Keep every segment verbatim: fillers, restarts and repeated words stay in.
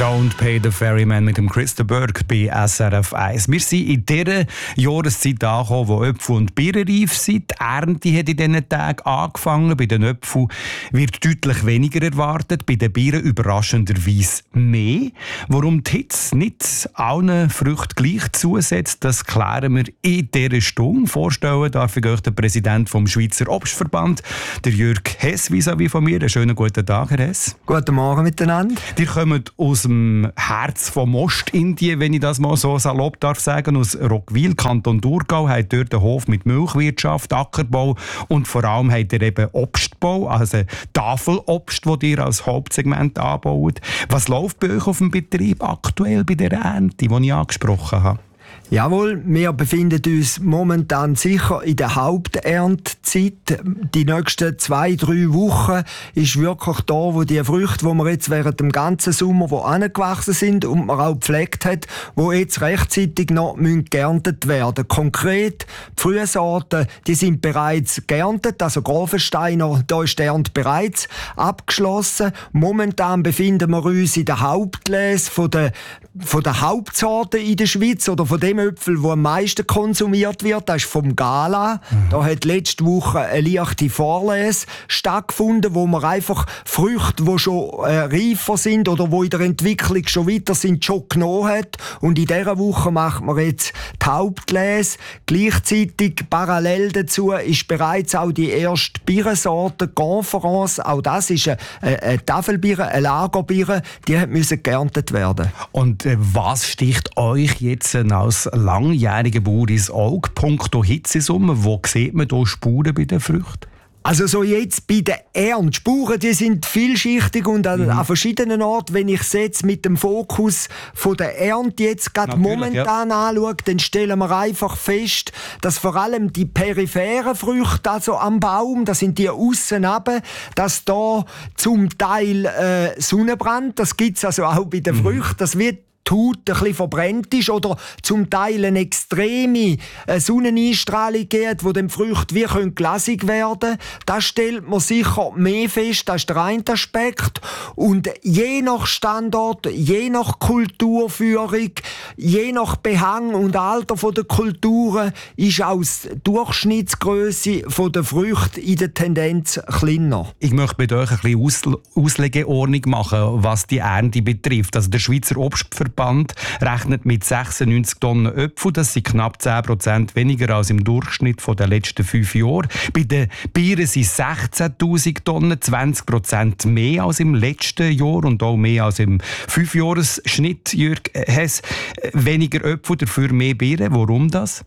Don't Pay the Ferryman mit dem Christa Burke bei S R F eins. Wir sind in dieser Jahreszeit angekommen, wo Äpfel und Birnen reif sind. Die Ernte hat in diesen Tagen angefangen. Bei den Äpfeln wird deutlich weniger erwartet, bei den Birnen überraschenderweise mehr. Warum die Hitze nicht allen Früchten gleich zusetzt, das klären wir in dieser Stunde. Vorstellen darf ich euch den Präsident vom Schweizer Obstverband, der Jürg Hess, vis-à-vis von mir. Einen schönen guten Tag, Herr Hess. Guten Morgen miteinander. Die kommen aus dem Herz von Ostindien, wenn ich das mal so salopp darf sagen, aus Roggwil, Kanton Thurgau, hat dort einen Hof mit Milchwirtschaft, Ackerbau und vor allem hat er eben Obstbau, also Tafelobst, das ihr als Hauptsegment anbaut. Was läuft bei euch auf dem Betrieb aktuell bei der Ernte, die ich angesprochen habe? Jawohl, wir befinden uns momentan sicher in der Haupterntezeit. Die nächsten zwei, drei Wochen ist wirklich da, wo die Früchte, die wir jetzt während dem ganzen Sommer wo angewachsen sind und man auch gepflegt hat, wo jetzt rechtzeitig noch geerntet werden müssen. Konkret, die Frühsorten, die sind bereits geerntet, also Grafensteiner, da ist die Ernte bereits abgeschlossen. Momentan befinden wir uns in der Hauptlese von der, von der Hauptsorten in der Schweiz oder von dem Äpfel, der am meisten konsumiert wird, das ist vom Gala. Mhm. Da hat letzte Woche eine leichte Vorlese stattgefunden, wo man einfach Früchte, die schon äh, reifer sind oder die in der Entwicklung schon weiter sind, schon genommen hat. Und in dieser Woche macht man jetzt die Hauptlese. Gleichzeitig, parallel dazu, ist bereits auch die erste Birnensorte Conference. Auch das ist eine, eine, eine Tafelbirne, eine Lagerbirne, die musste geerntet werden. Und äh, was sticht euch jetzt als langjähriger Bauer ins Auge? Punkto Hitzesumme, wo sieht man da Spuren bei den Früchten? Also so jetzt bei den Ernten. Die Spuren, die sind vielschichtig und an, mhm. an verschiedenen Orten. Wenn ich es jetzt mit dem Fokus von der Ernte jetzt gerade momentan ja. anschaue, dann stellen wir einfach fest, dass vor allem die peripheren Früchte, also am Baum, das sind die aussen runter, dass da zum Teil äh, Sonnenbrand, das gibt es also auch bei den mhm. Früchten, das wird die Haut ein bisschen verbrennt ist oder zum Teil eine extreme Sonneneinstrahlung gibt, die den Früchten wie glasig werden können. Das stellt man sicher mehr fest, das ist der eine Aspekt. Und je nach Standort, je nach Kulturführung, je nach Behang und Alter der Kulturen ist auch die Durchschnittsgröße der Früchte in der Tendenz kleiner. Ich möchte mit euch ein bisschen Aus- Auslegeordnung machen, was die Ernte betrifft. Also der Schweizer Obstverband rechnet mit sechsundneunzig Tonnen Äpfel. Das sind knapp zehn Prozent weniger als im Durchschnitt der letzten fünf Jahre. Bei den Birnen sind sechzehntausend Tonnen, zwanzig Prozent mehr als im letzten Jahr und auch mehr als im Fünfjahresschnitt. Jürg Hess, weniger Äpfel, dafür mehr Birnen. Warum das?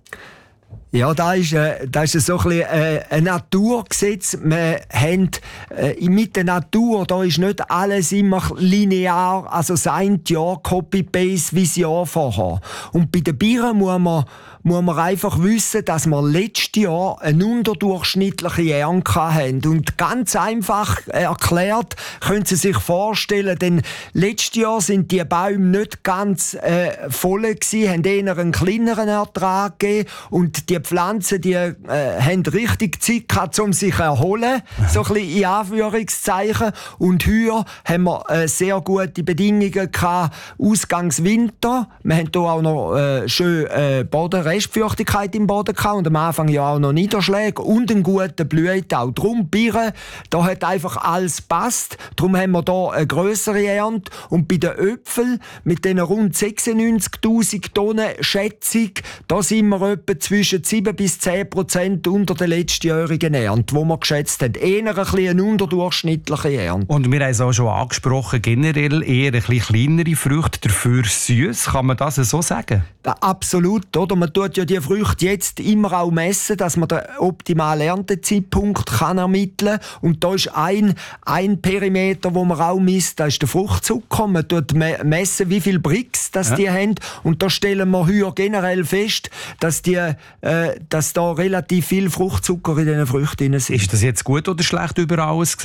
Ja, da ist, äh, da ist so ein, bisschen, äh, ein Naturgesetz. Wir haben äh, mit der Natur, da ist nicht alles immer linear, also das eine Jahr Copy-Paste wie das Jahr vorher. Und bei den Birnen muss man, muss man einfach wissen, dass wir letztes Jahr eine unterdurchschnittliche Ernte hatten. Und ganz einfach erklärt, können Sie sich vorstellen, denn letztes Jahr sind die Bäume nicht ganz äh, voll gewesen, haben eher einen kleineren Ertrag gegeben und die Pflanzen, die äh, haben richtig Zeit gehabt, um sich zu erholen, so ein bisschen in Anführungszeichen. Und hier haben wir äh, sehr gute Bedingungen gehabt, Ausgangswinter. Wir haben hier auch noch äh, schön äh, Boden, Restfeuchtigkeit im Boden gehabt und am Anfang ja auch noch Niederschläge und einen guten Blühtau. Darum Birnen, da hat einfach alles gepasst. Darum haben wir hier eine grössere Ernte. Und bei den Äpfeln mit diesen rund sechsundneunzigtausend Tonnen Schätzung, da sind wir etwa zwischen sieben bis zehn Prozent unter der letztjährigen Ernte, die wir geschätzt haben. Eher ein bisschen eine unterdurchschnittliche Ernte. Und wir haben es auch schon angesprochen, generell eher ein bisschen kleinere Früchte, dafür süß. Kann man das so sagen? Ja, absolut. Oder? Man tut ja die Früchte jetzt immer auch messen, dass man den optimalen Erntezeitpunkt kann ermitteln kann. Und da ist ein, ein Perimeter, wo man auch misst, das ist der Fruchtzucker. Man tut messen, wie viel Brix das ja. die haben. Und da stellen wir hier generell fest, dass, die, äh, dass da relativ viel Fruchtzucker in diesen Früchten sind. Ist das jetzt gut oder schlecht über alles gesehen?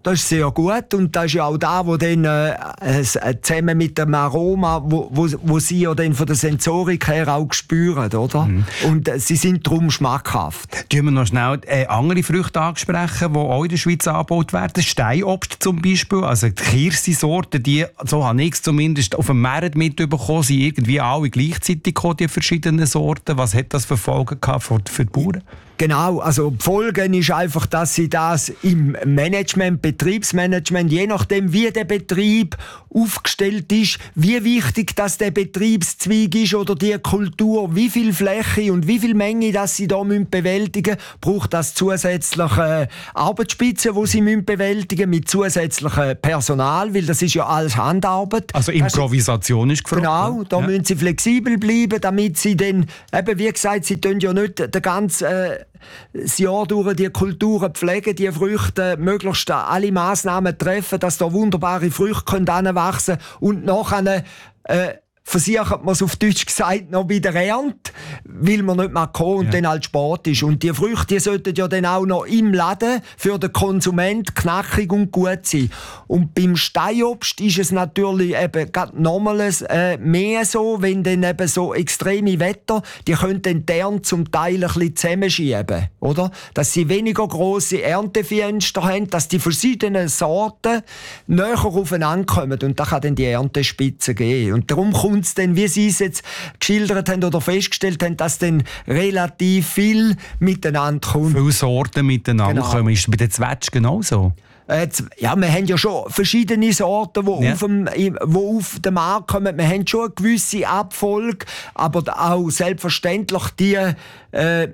das ist sehr gut und das ist ja auch da, wo dann äh, zusammen mit dem Aroma, wo, wo, wo sie ja dann von der Sensorik her auch spüren, oder? Mhm. Und äh, sie sind darum schmackhaft. Tun wir noch schnell äh, andere Früchte ansprechen, die auch in der Schweiz angeboten werden. Steinobst zum Beispiel, also die Kirschsorten, die, so habe ich es zumindest auf dem Markt mitbekommen, sind irgendwie alle gleichzeitig gekommen, die verschiedenen Sorten. Was hat das für Folgen gehabt für, für die Bauern? Genau, also die Folge ist einfach, dass sie das im Management, Betriebsmanagement, je nachdem wie der Betrieb aufgestellt ist, wie wichtig dass der Betriebszweig ist oder die Kultur, wie viel Fläche und wie viel Menge dass sie da bewältigen müssen, braucht das zusätzliche Arbeitsspitzen, die sie bewältigen müssen, mit zusätzlichem Personal, weil das ist ja alles Handarbeit. Also Improvisation ist gefragt. Genau, da ja. müssen sie flexibel bleiben, damit sie dann, eben wie gesagt, sie tun ja nicht den ganzen äh, das Jahr durch die Kulturen pflegen, die Früchte möglichst alle Massnahmen treffen, dass da wunderbare Früchte heranwachsen können und nachher äh, versucht man es auf Deutsch gesagt noch bei der Ernte, weil man nicht mehr kann und ja. dann halt Sport ist. Und die Früchte die sollten ja dann auch noch im Laden für den Konsument knackig und gut sein. Und beim Steinobst ist es natürlich eben gerade nochmals äh, mehr so, wenn dann eben so extreme Wetter, die können dann die Ernte zum Teil ein bisschen zusammenschieben, oder? Dass sie weniger grosse Erntefenster haben, dass die verschiedenen Sorten näher aufeinander kommen und da kann dann die Erntespitze geben. Und darum kommt es dann, wie Sie es jetzt geschildert haben oder festgestellt haben, dass dann relativ viel miteinander kommt. Viele Sorten miteinander genau. kommen. Ist es bei den Zwetschgen genauso? Äh, ja, wir haben ja schon verschiedene Sorten, die ja. auf, dem, wo auf den Markt kommen. Wir haben schon eine gewisse Abfolge, aber auch selbstverständlich die äh,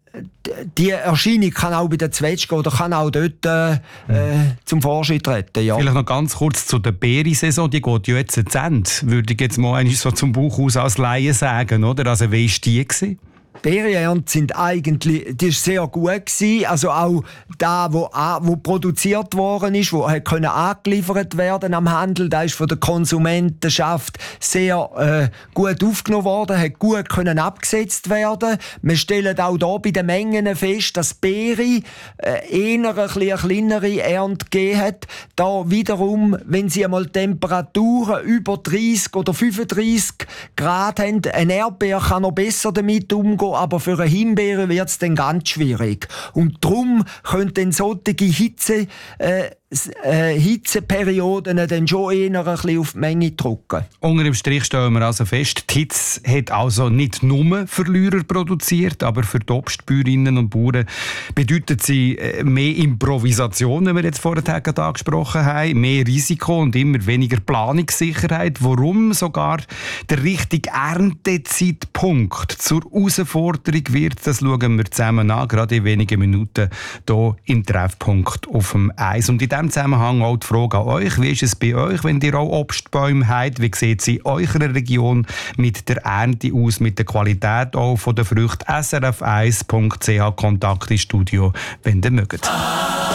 die Erscheinung kann auch bei den Zwetschgen oder kann auch dort äh, mhm. äh, zum Vorschein treten. Ja. Vielleicht noch ganz kurz zu der Beerensaison. Die geht ja jetzt zu Ende. Würde ich jetzt mal eigentlich so zum Buch aus als Laie sagen, oder? Also wie war die gewesen? Beerenernte sind eigentlich, die ist sehr gut gewesen. Also auch da, wo, wo produziert worden ist, wo können angeliefert werden am Handel, da ist von der Konsumentenschaft sehr äh, gut aufgenommen worden, hat gut können abgesetzt werden. Wir stellen auch da bei den Mengen fest, dass Beere äh, eher ein bisschen eine kleinere Ernte gegeben hat. Da wiederum, wenn sie einmal Temperaturen über dreißig oder fünfunddreißig Grad haben, ein Erdbeer kann noch besser damit umgehen, aber für eine Himbeere wird es dann ganz schwierig. Und darum können dann solche Hitze, äh, äh, Hitzeperioden dann schon eher ein bisschen auf die Menge drücken. Unter dem Strich stellen wir also fest, die Hitze hat also nicht nur Verlierer produziert, aber für die Obstbäuerinnen und Bauern bedeutet sie mehr Improvisation, wie wir jetzt vorher angesprochen haben, mehr Risiko und immer weniger Planungssicherheit. Warum sogar der richtige Erntezeitpunkt zur Herausforderung wird, das schauen wir zusammen an, gerade in wenigen Minuten hier im Treffpunkt auf dem Eis. Und in diesem Zusammenhang auch die Frage an euch, wie ist es bei euch, wenn ihr auch Obstbäume habt? Wie sieht es in eurer Region mit der Ernte aus, mit der Qualität auch von der Früchte? S R F eins punkt c h Kontakt ins Studio, wenn ihr mögt.